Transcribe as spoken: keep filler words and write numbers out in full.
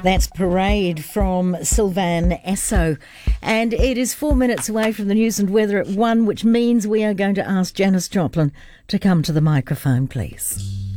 That's Parade from Sylvan Esso. And it is four minutes away from the news and weather at one, which means we are going to ask Janice Joplin to come to the microphone, please.